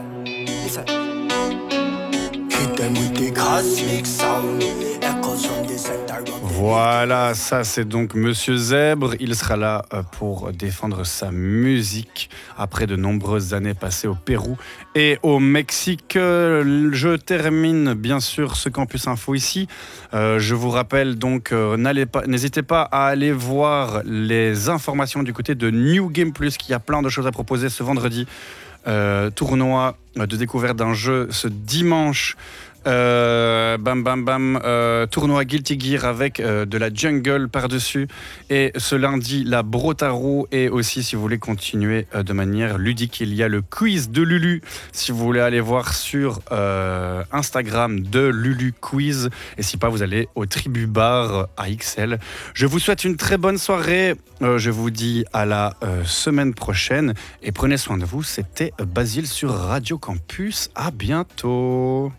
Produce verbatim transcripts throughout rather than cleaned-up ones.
listen, listen. Hit them with the cosmic sound. Echoes from the center of the Voilà, ça c'est donc Monsieur Zèbre. Il sera là pour défendre sa musique après de nombreuses années passées au Pérou et au Mexique. Je termine bien sûr ce Campus Info ici. Euh, je vous rappelle donc, euh, n'allez pas, n'hésitez pas à aller voir les informations du côté de New Game Plus, qui a plein de choses à proposer ce vendredi. Euh, tournoi de découverte d'un jeu ce dimanche. Euh, bam bam bam euh, tournoi Guilty Gear avec euh, de la jungle par-dessus, et ce lundi la Brotaro, et aussi si vous voulez continuer euh, de manière ludique, il y a le quiz de Lulu si vous voulez aller voir sur euh, Instagram de Lulu Quiz, et si pas vous allez au Tribu Bar à X L. Je vous souhaite une très bonne soirée, euh, je vous dis à la euh, semaine prochaine et prenez soin de vous. C'était Basile sur Radio Campus, à bientôt.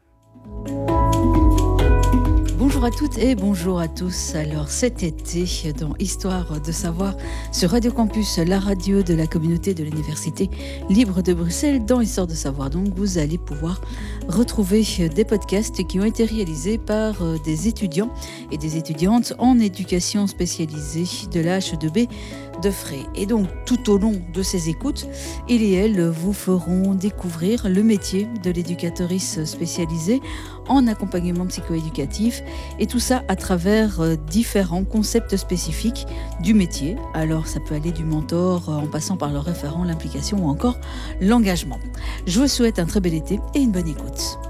Bonjour à toutes et bonjour à tous. Alors cet été, dans Histoire de savoir sur Radio Campus, la radio de la communauté de l'Université libre de Bruxelles, dans Histoire de savoir, donc vous allez pouvoir retrouver des podcasts qui ont été réalisés par des étudiants et des étudiantes en éducation spécialisée de la H deux B de Fray. Et donc tout au long de ces écoutes, ils et elles vous feront découvrir le métier de l'éducatrice spécialisée en accompagnement psychoéducatif, et tout ça à travers différents concepts spécifiques du métier. Alors ça peut aller du mentor en passant par le référent, l'implication ou encore l'engagement. Je vous souhaite un très bel été et une bonne écoute.